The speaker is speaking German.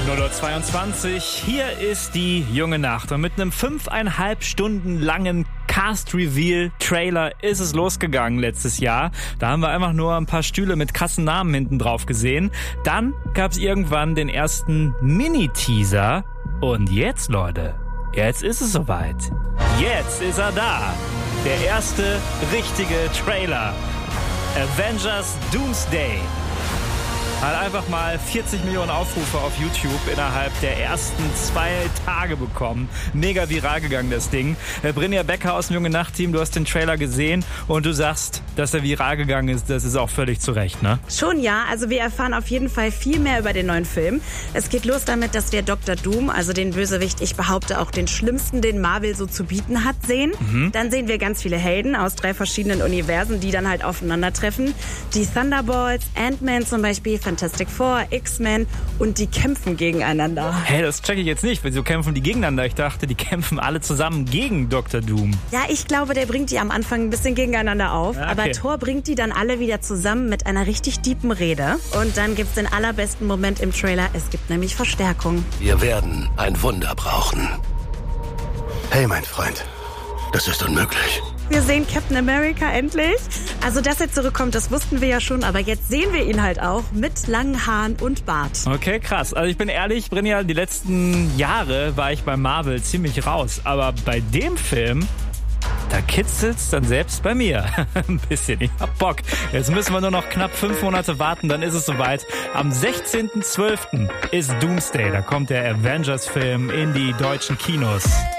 0:22 Uhr, hier ist die junge Nacht und mit einem 5,5 Stunden langen Cast-Reveal-Trailer ist es losgegangen letztes Jahr. Da haben wir einfach nur ein paar Stühle mit krassen Namen hinten drauf gesehen. Dann gab es irgendwann den ersten Mini-Teaser und jetzt, Leute, jetzt ist es soweit. Jetzt ist er da. Der erste richtige Trailer. Avengers Doomsday. Hat einfach mal 40 Millionen Aufrufe auf YouTube innerhalb der ersten 2 Tage bekommen. Mega viral gegangen, das Ding. Brynja Becker aus dem Junge Nacht-Team, du hast den Trailer gesehen und du sagst, dass er viral gegangen ist. Das ist auch völlig zu Recht, ne? Schon ja, also wir erfahren auf jeden Fall viel mehr über den neuen Film. Es geht los damit, dass wir Dr. Doom, also den Bösewicht, ich behaupte auch den schlimmsten, den Marvel so zu bieten hat, sehen. Dann sehen wir ganz viele Helden aus 3 verschiedenen Universen, die dann halt aufeinandertreffen. Die Thunderbolts, Ant-Man zum Beispiel, Fantastic Four, X-Men und die kämpfen gegeneinander. Hey, das check ich jetzt nicht. Wieso kämpfen die gegeneinander? Ich dachte, die kämpfen alle zusammen gegen Dr. Doom. Ja, ich glaube, der bringt die am Anfang ein bisschen gegeneinander auf. Ja, okay. Aber Thor bringt die dann alle wieder zusammen mit einer richtig tiefen Rede. Und dann gibt's den allerbesten Moment im Trailer. Es gibt nämlich Verstärkung. Wir werden ein Wunder brauchen. Hey, mein Freund, das ist unmöglich. Wir sehen Captain America endlich. Also, dass er zurückkommt, das wussten wir ja schon. Aber jetzt sehen wir ihn halt auch mit langen Haaren und Bart. Okay, krass. Also ich bin ehrlich, Brynja, die letzten Jahre war ich bei Marvel ziemlich raus. Aber bei dem Film, da kitzelt's dann selbst bei mir ein bisschen. Ich hab Bock. Jetzt müssen wir nur noch knapp 5 Monate warten, dann ist es soweit. Am 16.12. ist Doomsday. Da kommt der Avengers-Film in die deutschen Kinos.